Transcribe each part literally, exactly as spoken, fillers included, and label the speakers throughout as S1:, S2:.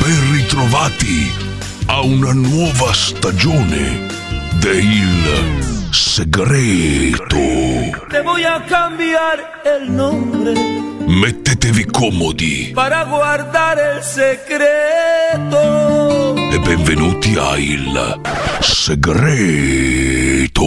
S1: Ben ritrovati a una nuova stagione del segreto.
S2: Te voy a cambiar el nombre.
S1: Mettetevi comodi
S2: para guardare il segreto.
S1: E benvenuti a Il Segreto.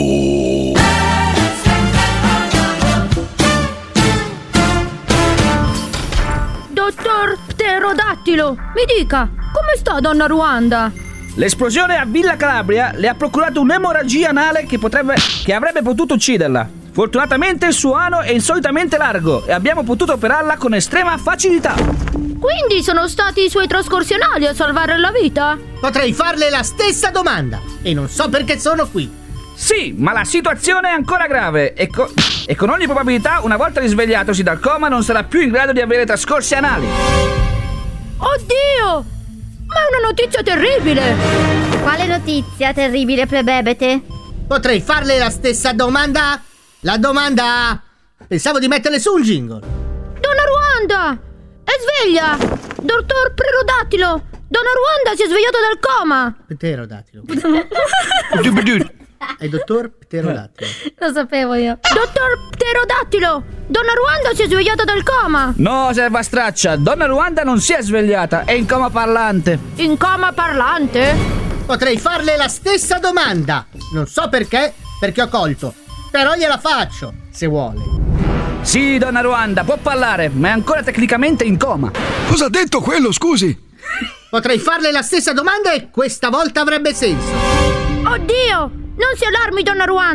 S3: Dottor Pterodattilo, mi dica, come sta donna Ruanda?
S4: L'esplosione a Villa Calabria le ha procurato un'emorragia anale che potrebbe che avrebbe potuto ucciderla. Fortunatamente il suo ano è insolitamente largo e abbiamo potuto operarla con estrema facilità.
S3: Quindi sono stati i suoi trascorsionali a salvare la vita?
S5: Potrei farle la stessa domanda e non so perché sono qui.
S4: Sì, ma la situazione è ancora grave e, co- e con ogni probabilità, una volta risvegliatosi dal coma, non sarà più in grado di avere trascorsi anali.
S3: Oddio! Ma è una notizia terribile!
S6: Quale notizia terribile, plebebete?
S5: Potrei farle la stessa domanda? La domanda... Pensavo di metterle su un jingle.
S3: Donna Ruanda! È sveglia! Dottor Pterodattilo! Donna Ruanda si è svegliata dal coma!
S5: Pterodattilo. È dottor Pterodattilo.
S6: Lo sapevo io.
S3: Dottor Pterodattilo! Donna Ruanda si è svegliata dal coma!
S4: No, serva straccia, donna Ruanda non si è svegliata, è in coma parlante.
S3: In coma parlante?
S5: Potrei farle la stessa domanda. Non so perché, perché ho colto. Però gliela faccio, se vuole.
S4: Sì, donna Ruanda, può parlare, ma è ancora tecnicamente in coma.
S7: Cosa ha detto quello, scusi?
S5: Potrei farle la stessa domanda e questa volta avrebbe senso.
S3: Oddio! Non si allarmi, donna Ruanda!